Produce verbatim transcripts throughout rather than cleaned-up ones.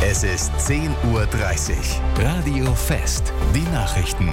Es ist zehn Uhr dreißig. Radio Fest. Die Nachrichten.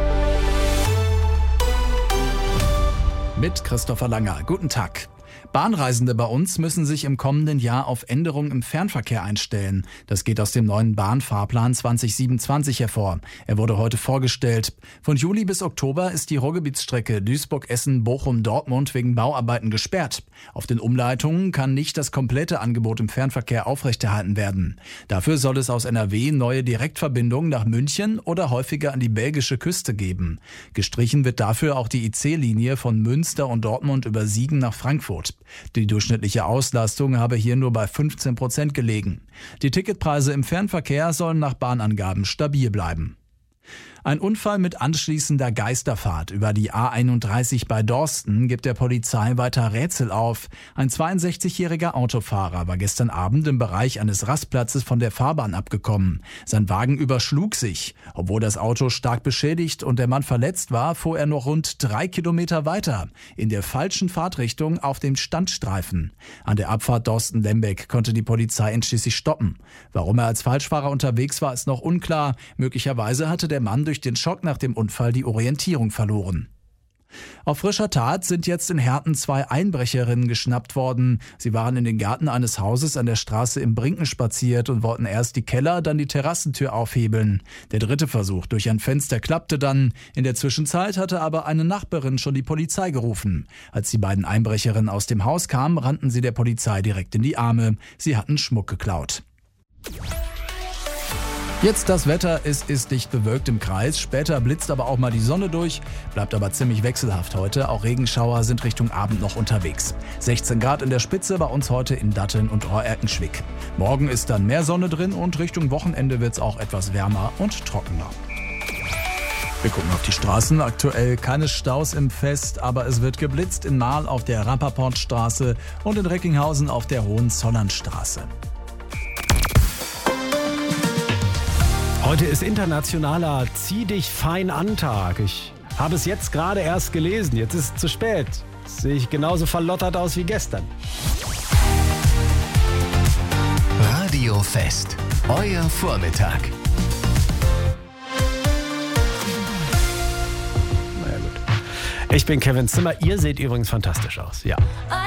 Mit Christopher Langer. Guten Tag. Bahnreisende bei uns müssen sich im kommenden Jahr auf Änderungen im Fernverkehr einstellen. Das geht aus dem neuen Bahnfahrplan zwanzig siebenundzwanzig hervor. Er wurde heute vorgestellt. Von Juli bis Oktober ist die Ruhrgebietsstrecke Duisburg-Essen-Bochum-Dortmund wegen Bauarbeiten gesperrt. Auf den Umleitungen kann nicht das komplette Angebot im Fernverkehr aufrechterhalten werden. Dafür soll es aus N R W neue Direktverbindungen nach München oder häufiger an die belgische Küste geben. Gestrichen wird dafür auch die I C-Linie von Münster und Dortmund über Siegen nach Frankfurt. Die durchschnittliche Auslastung habe hier nur bei fünfzehn Prozent gelegen. Die Ticketpreise im Fernverkehr sollen nach Bahnangaben stabil bleiben. Ein Unfall mit anschließender Geisterfahrt über die A einunddreißig bei Dorsten gibt der Polizei weiter Rätsel auf. Ein zweiundsechzigjähriger Autofahrer war gestern Abend im Bereich eines Rastplatzes von der Fahrbahn abgekommen. Sein Wagen überschlug sich. Obwohl das Auto stark beschädigt und der Mann verletzt war, fuhr er noch rund drei Kilometer weiter, in der falschen Fahrtrichtung auf dem Standstreifen. An der Abfahrt Dorsten-Lembeck konnte die Polizei ihn schließlich stoppen. Warum er als Falschfahrer unterwegs war, ist noch unklar. Möglicherweise hatte der Mann durch den Schock nach dem Unfall die Orientierung verloren. Auf frischer Tat sind jetzt in Herten zwei Einbrecherinnen geschnappt worden. Sie waren in den Garten eines Hauses an der Straße im Brinken spaziert und wollten erst die Keller-, dann die Terrassentür aufhebeln. Der dritte Versuch durch ein Fenster klappte dann. In der Zwischenzeit hatte aber eine Nachbarin schon die Polizei gerufen. Als die beiden Einbrecherinnen aus dem Haus kamen, rannten sie der Polizei direkt in die Arme. Sie hatten Schmuck geklaut. Jetzt das Wetter, es ist dicht bewölkt im Kreis, später blitzt aber auch mal die Sonne durch, bleibt aber ziemlich wechselhaft heute, auch Regenschauer sind Richtung Abend noch unterwegs. sechzehn Grad in der Spitze bei uns heute in Datteln und Rohrerkenschwick. Morgen ist dann mehr Sonne drin und Richtung Wochenende wird es auch etwas wärmer und trockener. Wir gucken auf die Straßen, aktuell keine Staus im Fest, aber es wird geblitzt in Marl auf der Rapperportstraße und in Recklinghausen auf der Hohenzollernstraße. Heute ist internationaler Zieh dich fein an Tag. Ich habe es jetzt gerade erst gelesen. Jetzt ist es zu spät. Jetzt sehe ich genauso verlottert aus wie gestern. Radio Fest. Euer Vormittag. Naja, gut. Ich bin Kevin Zimmer. Ihr seht übrigens fantastisch aus. Ja.